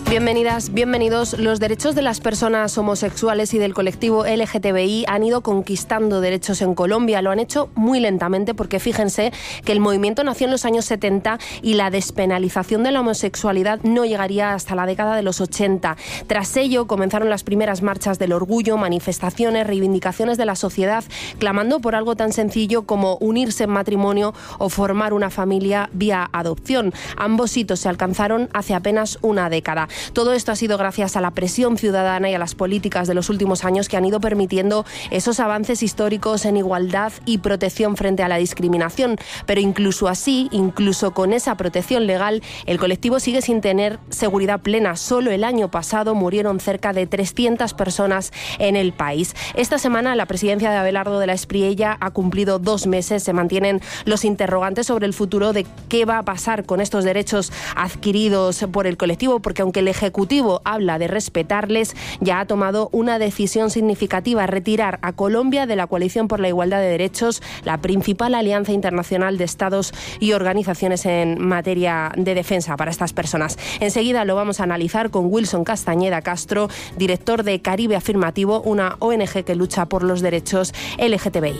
Bienvenidas, bienvenidos. Los derechos de las personas homosexuales y del colectivo LGTBI han ido conquistando derechos en Colombia. Lo han hecho muy lentamente porque fíjense que el movimiento nació en los años 70 y la despenalización de la homosexualidad no llegaría hasta la década de los 80. Tras ello comenzaron las primeras marchas del orgullo, manifestaciones, reivindicaciones de la sociedad, clamando por algo tan sencillo como unirse en matrimonio o formar una familia vía adopción. Ambos hitos se alcanzaron hace apenas una década. Todo esto ha sido gracias a la presión ciudadana y a las políticas de los últimos años que han ido permitiendo esos avances históricos en igualdad y protección frente a la discriminación. Pero incluso así, incluso con esa protección legal, el colectivo sigue sin tener seguridad plena. Solo el año pasado murieron cerca de 300 personas en el país. Esta semana la presidencia de Abelardo de la Espriella ha cumplido 2 meses. Se mantienen los interrogantes sobre el futuro de qué va a pasar con estos derechos adquiridos por el colectivo, porque aunque el Ejecutivo habla de respetarles, ya ha tomado una decisión significativa: retirar a Colombia de la Coalición por la Igualdad de Derechos, la principal alianza internacional de estados y organizaciones en materia de defensa para estas personas. Enseguida lo vamos a analizar con Wilson Castañeda Castro, director de Caribe Afirmativo, una ONG que lucha por los derechos LGTBI.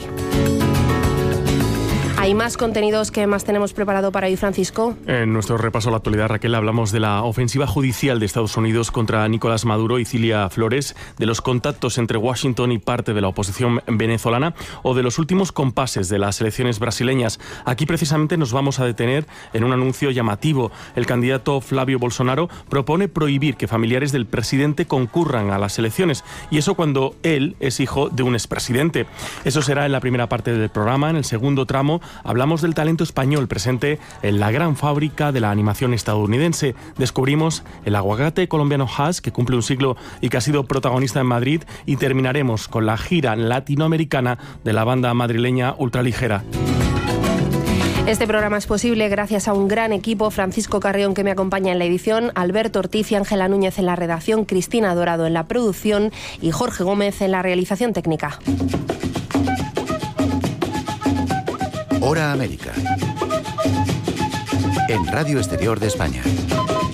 ¿Hay más contenidos que más tenemos preparado para hoy, Francisco? En nuestro repaso a la actualidad, Raquel, hablamos de la ofensiva judicial de Estados Unidos contra Nicolás Maduro y Cilia Flores, de los contactos entre Washington y parte de la oposición venezolana o de los últimos compases de las elecciones brasileñas. Aquí precisamente nos vamos a detener en un anuncio llamativo. El candidato Flavio Bolsonaro propone prohibir que familiares del presidente concurran a las elecciones, y eso cuando él es hijo de un expresidente. Eso será en la primera parte del programa. En el segundo tramo hablamos del talento español presente en la gran fábrica de la animación estadounidense. Descubrimos el aguacate colombiano Hass, que cumple un siglo y que ha sido protagonista en Madrid, y terminaremos con la gira latinoamericana de la banda madrileña Ultraligera. Este programa es posible gracias a un gran equipo: Francisco Carrión, que me acompaña en la edición, Alberto Ortiz y Ángela Núñez en la redacción, Cristina Dorado en la producción y Jorge Gómez en la realización técnica. Hora América, en Radio Exterior de España.